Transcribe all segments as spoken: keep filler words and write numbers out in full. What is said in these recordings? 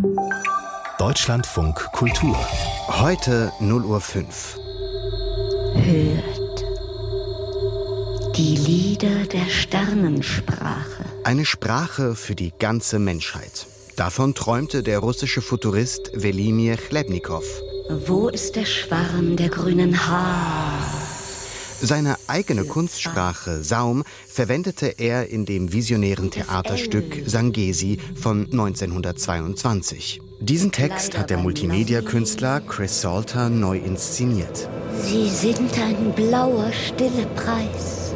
Deutschlandfunk Kultur. Heute null Uhr fünf. Hört die Lieder der Sternensprache. Eine Sprache für die ganze Menschheit. Davon träumte der russische Futurist Welimir Chlebnikow. Wo ist der Schwarm der grünen Haare? Seine eigene Kunstsprache Saum verwendete er in dem visionären Theaterstück Sangesi von neunzehnhundertzweiundzwanzig. Diesen Text hat der Multimedia-Künstler Chris Salter neu inszeniert. Sie sind ein blauer, stiller Preis.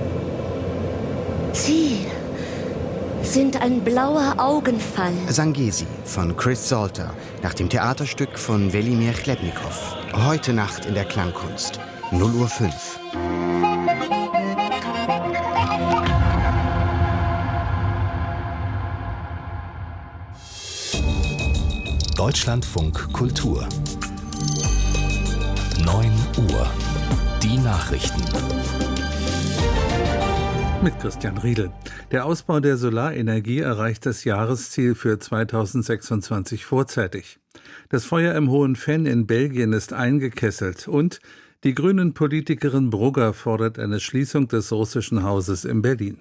Sie sind ein blauer Augenfall. Sangesi von Chris Salter nach dem Theaterstück von Welimir Chlebnikow. Heute Nacht in der Klangkunst. null Uhr fünf. Deutschlandfunk Kultur. neun Uhr. Die Nachrichten. Mit Christian Riedel. Der Ausbau der Solarenergie erreicht das Jahresziel für zweitausendsechsundzwanzig vorzeitig. Das Feuer im Hohen Venn in Belgien ist eingekesselt und die Grünen-Politikerin Brugger fordert eine Schließung des russischen Hauses in Berlin.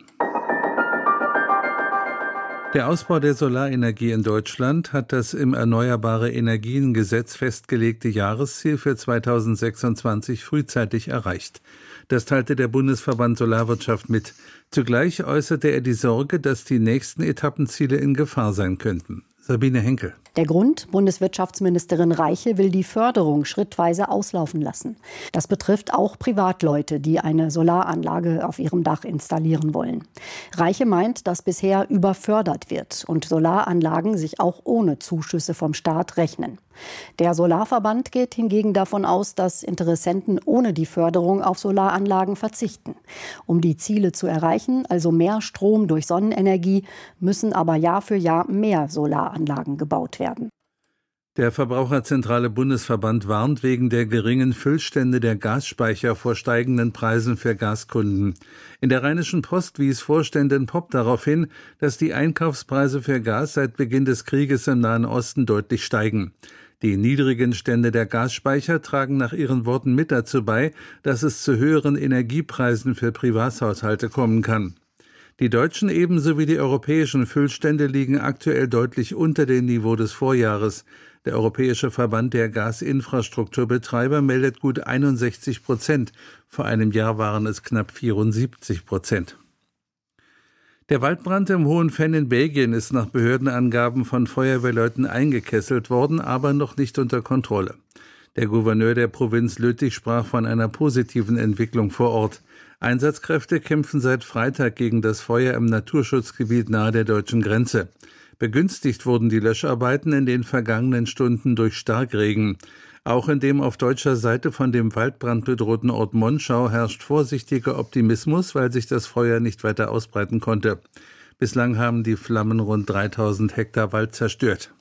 Der Ausbau der Solarenergie in Deutschland hat das im Erneuerbare Energien-Gesetz festgelegte Jahresziel für zweitausendsechsundzwanzig frühzeitig erreicht. Das teilte der Bundesverband Solarwirtschaft mit. Zugleich äußerte er die Sorge, dass die nächsten Etappenziele in Gefahr sein könnten. Sabine Henkel. Der Grund: Bundeswirtschaftsministerin Reiche will die Förderung schrittweise auslaufen lassen. Das betrifft auch Privatleute, die eine Solaranlage auf ihrem Dach installieren wollen. Reiche meint, dass bisher überfördert wird und Solaranlagen sich auch ohne Zuschüsse vom Staat rechnen. Der Solarverband geht hingegen davon aus, dass Interessenten ohne die Förderung auf Solaranlagen verzichten. Um die Ziele zu erreichen, also mehr Strom durch Sonnenenergie, müssen aber Jahr für Jahr mehr Solaranlagen gebaut werden. Der Verbraucherzentrale Bundesverband warnt wegen der geringen Füllstände der Gasspeicher vor steigenden Preisen für Gaskunden. In der Rheinischen Post wies Vorständin Popp darauf hin, dass die Einkaufspreise für Gas seit Beginn des Krieges im Nahen Osten deutlich steigen. Die niedrigen Stände der Gasspeicher tragen nach ihren Worten mit dazu bei, dass es zu höheren Energiepreisen für Privathaushalte kommen kann. Die deutschen ebenso wie die europäischen Füllstände liegen aktuell deutlich unter dem Niveau des Vorjahres. Der Europäische Verband der Gasinfrastrukturbetreiber meldet gut einundsechzig Prozent. Vor einem Jahr waren es knapp vierundsiebzig Prozent. Der Waldbrand im Hohen Venn in Belgien ist nach Behördenangaben von Feuerwehrleuten eingekesselt worden, aber noch nicht unter Kontrolle. Der Gouverneur der Provinz Lüttich sprach von einer positiven Entwicklung vor Ort. Einsatzkräfte kämpfen seit Freitag gegen das Feuer im Naturschutzgebiet nahe der deutschen Grenze. Begünstigt wurden die Löscharbeiten in den vergangenen Stunden durch Starkregen. Auch in dem auf deutscher Seite von dem Waldbrand bedrohten Ort Monschau herrscht vorsichtiger Optimismus, weil sich das Feuer nicht weiter ausbreiten konnte. Bislang haben die Flammen rund dreitausend Hektar Wald zerstört.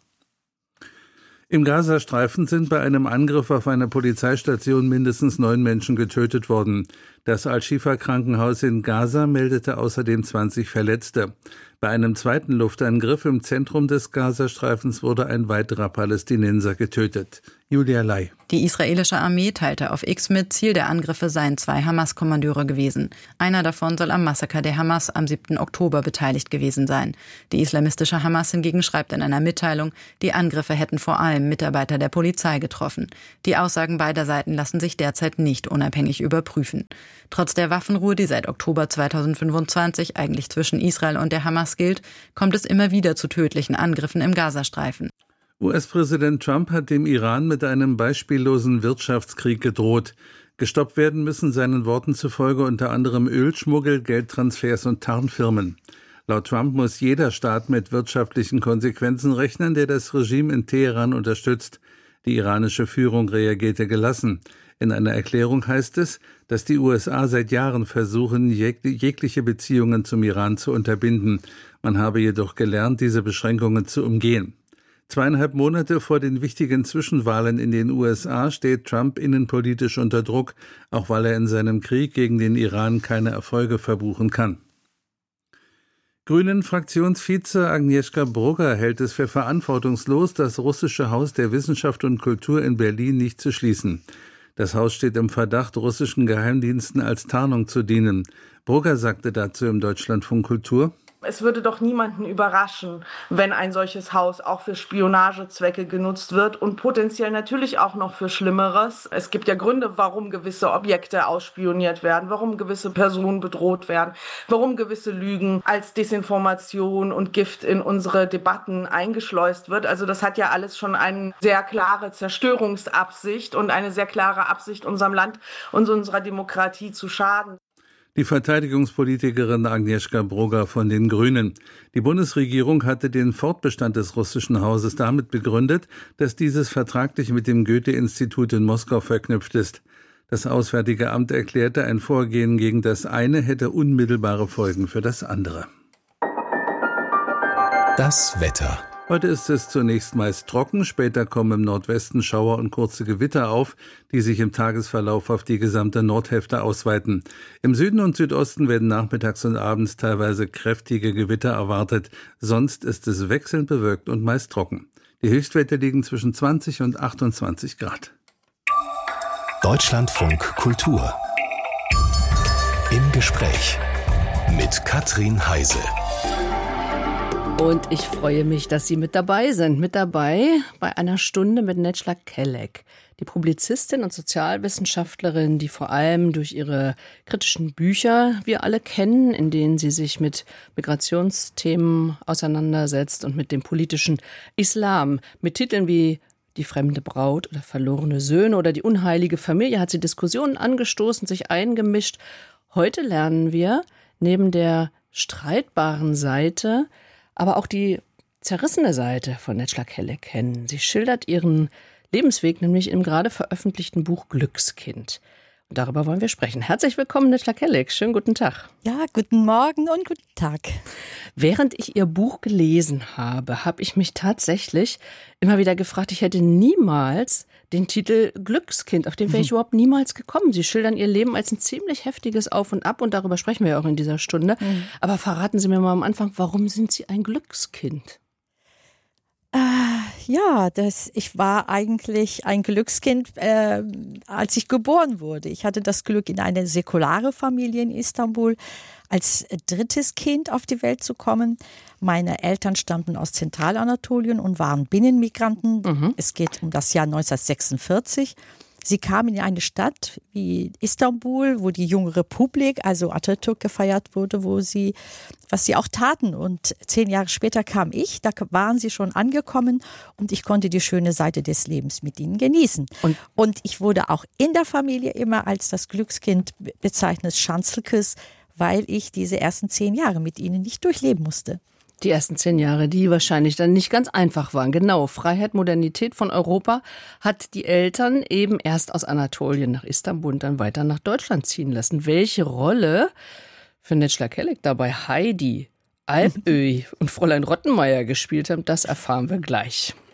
Im Gazastreifen sind bei einem Angriff auf eine Polizeistation mindestens neun Menschen getötet worden. Das Al-Shifa-Krankenhaus in Gaza meldete außerdem zwanzig Verletzte. Bei einem zweiten Luftangriff im Zentrum des Gazastreifens wurde ein weiterer Palästinenser getötet. Julia Lai. Die israelische Armee teilte auf X mit, Ziel der Angriffe seien zwei Hamas-Kommandeure gewesen. Einer davon soll am Massaker der Hamas am siebten Oktober beteiligt gewesen sein. Die islamistische Hamas hingegen schreibt in einer Mitteilung, die Angriffe hätten vor allem Mitarbeiter der Polizei getroffen. Die Aussagen beider Seiten lassen sich derzeit nicht unabhängig überprüfen. Trotz der Waffenruhe, die seit Oktober zweitausendfünfundzwanzig eigentlich zwischen Israel und der Hamas gilt, kommt es immer wieder zu tödlichen Angriffen im Gazastreifen. U S-Präsident Trump hat dem Iran mit einem beispiellosen Wirtschaftskrieg gedroht. Gestoppt werden müssen seinen Worten zufolge unter anderem Ölschmuggel, Geldtransfers und Tarnfirmen. Laut Trump muss jeder Staat mit wirtschaftlichen Konsequenzen rechnen, der das Regime in Teheran unterstützt. Die iranische Führung reagierte gelassen. In einer Erklärung heißt es, dass die U S A seit Jahren versuchen, jeg- jegliche Beziehungen zum Iran zu unterbinden. Man habe jedoch gelernt, diese Beschränkungen zu umgehen. Zweieinhalb Monate vor den wichtigen Zwischenwahlen in den U S A steht Trump innenpolitisch unter Druck, auch weil er in seinem Krieg gegen den Iran keine Erfolge verbuchen kann. Grünen-Fraktionsvize Agnieszka Brugger hält es für verantwortungslos, das russische Haus der Wissenschaft und Kultur in Berlin nicht zu schließen. Das Haus steht im Verdacht, russischen Geheimdiensten als Tarnung zu dienen. Brugger sagte dazu im Deutschlandfunk Kultur: Es würde doch niemanden überraschen, wenn ein solches Haus auch für Spionagezwecke genutzt wird und potenziell natürlich auch noch für Schlimmeres. Es gibt ja Gründe, warum gewisse Objekte ausspioniert werden, warum gewisse Personen bedroht werden, warum gewisse Lügen als Desinformation und Gift in unsere Debatten eingeschleust wird. Also das hat ja alles schon eine sehr klare Zerstörungsabsicht und eine sehr klare Absicht, unserem Land und unserer Demokratie zu schaden. Die Verteidigungspolitikerin Agnieszka Brugger von den Grünen. Die Bundesregierung hatte den Fortbestand des russischen Hauses damit begründet, dass dieses vertraglich mit dem Goethe-Institut in Moskau verknüpft ist. Das Auswärtige Amt erklärte, ein Vorgehen gegen das eine hätte unmittelbare Folgen für das andere. Das Wetter. Heute ist es zunächst meist trocken, später kommen im Nordwesten Schauer und kurze Gewitter auf, die sich im Tagesverlauf auf die gesamte Nordhälfte ausweiten. Im Süden und Südosten werden nachmittags und abends teilweise kräftige Gewitter erwartet, sonst ist es wechselnd bewölkt und meist trocken. Die Höchstwerte liegen zwischen zwanzig und achtundzwanzig Grad. Deutschlandfunk Kultur. Im Gespräch mit Katrin Heise. Und ich freue mich, dass Sie mit dabei sind. Mit dabei bei einer Stunde mit Necla Kelek, die Publizistin und Sozialwissenschaftlerin, die vor allem durch ihre kritischen Bücher wir alle kennen, in denen sie sich mit Migrationsthemen auseinandersetzt und mit dem politischen Islam. Mit Titeln wie Die fremde Braut oder Verlorene Söhne oder Die unheilige Familie hat sie Diskussionen angestoßen, sich eingemischt. Heute lernen wir neben der streitbaren Seite aber auch die zerrissene Seite von Necla Kelek kennen. Sie schildert ihren Lebensweg nämlich im gerade veröffentlichten Buch Glückskind. Und darüber wollen wir sprechen. Herzlich willkommen, Necla Kelek. Schönen guten Tag. Ja, guten Morgen und guten Tag. Während ich Ihr Buch gelesen habe, habe ich mich tatsächlich immer wieder gefragt, ich hätte niemals den Titel Glückskind, auf den wäre ich mhm. überhaupt niemals gekommen. Sie schildern Ihr Leben als ein ziemlich heftiges Auf und Ab und darüber sprechen wir ja auch in dieser Stunde. Mhm. Aber verraten Sie mir mal am Anfang, warum sind Sie ein Glückskind? Äh, ja, das, ich war eigentlich ein Glückskind, äh, als ich geboren wurde. Ich hatte das Glück, in eine säkulare Familie in Istanbul als drittes Kind auf die Welt zu kommen. Meine Eltern stammten aus Zentralanatolien und waren Binnenmigranten. Mhm. Es geht um das Jahr neunzehnhundertsechsundvierzig. Sie kamen in eine Stadt wie Istanbul, wo die junge Republik, also Atatürk, gefeiert wurde, wo sie, was sie auch taten. Und zehn Jahre später kam ich, da waren sie schon angekommen und ich konnte die schöne Seite des Lebens mit ihnen genießen. Und, und ich wurde auch in der Familie immer als das Glückskind bezeichnet, Schanzelkes, weil ich diese ersten zehn Jahre mit ihnen nicht durchleben musste. Die ersten zehn Jahre, die wahrscheinlich dann nicht ganz einfach waren. Genau, Freiheit, Modernität von Europa hat die Eltern eben erst aus Anatolien nach Istanbul und dann weiter nach Deutschland ziehen lassen. Welche Rolle für Necla Kelek dabei Heidi, Alpöhi und Fräulein Rottenmeier gespielt haben, das erfahren wir gleich.